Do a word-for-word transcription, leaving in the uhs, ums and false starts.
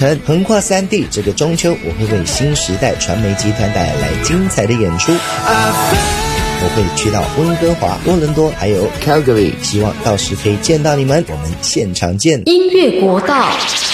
程，横跨三地。这个中秋，我会为新时代传媒集团带来精彩的演出。我会去到温哥华、多伦多还有 Calgary， 希望到时可以见到你们，我们现场见。 音乐国道。